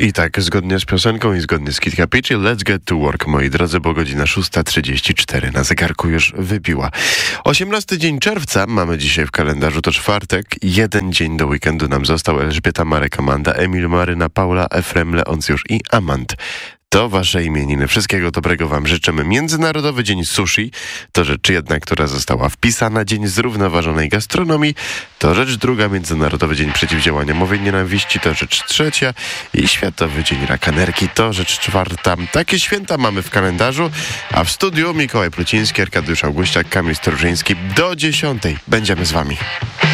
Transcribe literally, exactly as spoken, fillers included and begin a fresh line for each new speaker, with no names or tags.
I tak, zgodnie z piosenką i zgodnie z Kid Kapici, let's get to work, moi drodzy, bo godzina szósta trzydzieści cztery na zegarku już wybiła. osiemnasty dzień czerwca mamy dzisiaj w kalendarzu, to czwartek, jeden dzień do weekendu nam został. Elżbieta, Marek, Amanda, Emil, Maryna, Paula, Efrem, Leoncjusz i Amand. To wasze imieniny. Wszystkiego dobrego wam życzymy. Międzynarodowy Dzień Sushi to rzecz jedna, która została wpisana. Dzień Zrównoważonej Gastronomii to rzecz druga. Międzynarodowy Dzień Przeciwdziałania Mowie Nienawiści to rzecz trzecia. I Światowy Dzień Raka Nerki to rzecz czwarta. Takie święta mamy w kalendarzu, a w studiu Mikołaj Pluciński, Arkadiusz Augustiak, Kamil Stróżyński. Do dziesiątej będziemy z wami.